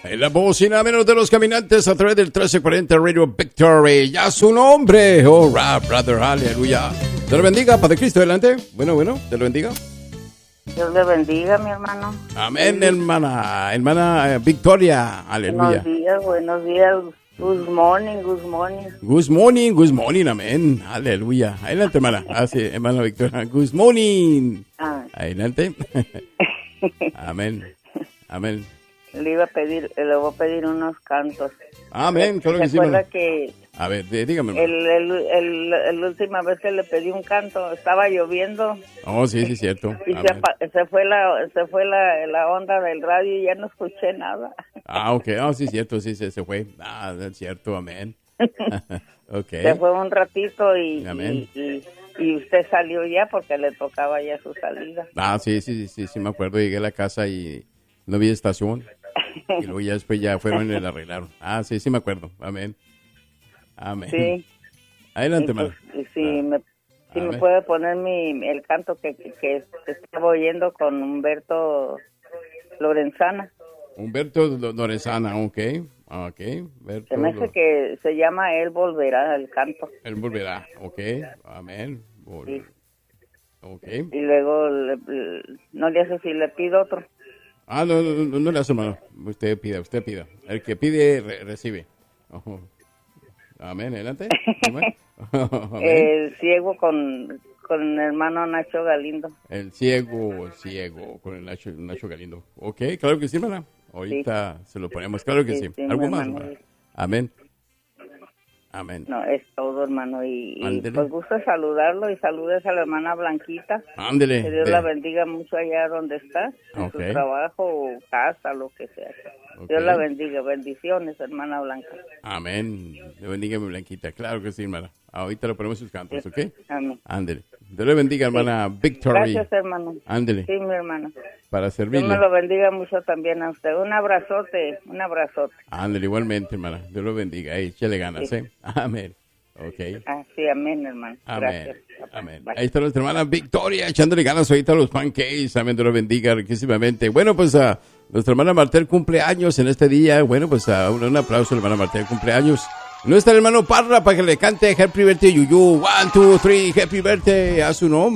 En la bocina menos de los caminantes a través del 1340 Radio Victory. Ya su nombre. Oh, brother, aleluya. Dios lo bendiga, Padre Cristo, adelante. Bueno, Dios lo bendiga. Dios le bendiga, mi hermano. Amén, hermana. Hermana Victoria, aleluya. Buenos días. Good morning. Good morning, amén. Aleluya. Adelante, hermana. Sí, hermana Victoria. Good morning. Adelante. Amén. Le voy a pedir unos cantos. Amén, claro que sí. Que a ver, dígame. La última vez que le pedí un canto, estaba lloviendo. Oh, sí, cierto. Y se fue la onda del radio y ya no escuché nada. Ok. Oh, sí, cierto, sí, se fue. Es cierto, amén. Okay. Se fue un ratito y usted salió ya porque le tocaba ya su salida. Sí, me acuerdo. Llegué a la casa y no vi estación. Y luego ya después ya fueron y la arreglaron. Sí, me acuerdo. Amén. Sí. Adelante, hermano. Me puede poner el canto que estaba oyendo con Humberto Lorenzana. Humberto Lorenzana, ok. Se me hace que se llama Él Volverá, el canto. Él Volverá, ok. Amén. Sí. Okay. Y luego no le hace si le pido otro. No le hace, hermano. Usted pida. El que pide, recibe. Amén, adelante. Amén. El ciego con el hermano Nacho Galindo. El ciego con el Nacho Galindo. Ok, claro que sí, hermana. Ahorita se lo ponemos, claro que sí. ¿Algo más, hermano? Amén. No, es todo, hermano. Y pues gusta saludarlo y saludes a la hermana Blanquita. Ándele. Que Dios la bendiga mucho allá donde está, en su trabajo o casa, lo que sea. Dios la bendiga. Bendiciones, hermana Blanca. Amén. Dios bendiga, mi Blanquita. Claro que sí, hermana. Ahorita le ponemos sus cantos, ¿ok? Amén. Ándele. Dios le bendiga, hermana Victory. Gracias, hermano. Ándele. Sí, mi hermano. Para servirle. Dios me lo bendiga mucho también a usted. Un abrazote. Ándele, igualmente, hermana. Dios lo bendiga. Échale ganas, ¿eh? Amén. Ok. Sí, amén, hermano. Gracias. Amén. Ahí está nuestra hermana Victoria echándole ganas ahorita a los pancakes. Amén, Dios lo bendiga riquísimamente. Bueno, pues nuestra hermana Martel cumple años en este día. Bueno, pues un aplauso a la hermana Martel cumpleaños. Nuestro hermano Parra para que le cante Happy Birthday Yuyu. 1, 2, 3, Happy Birthday a su nombre.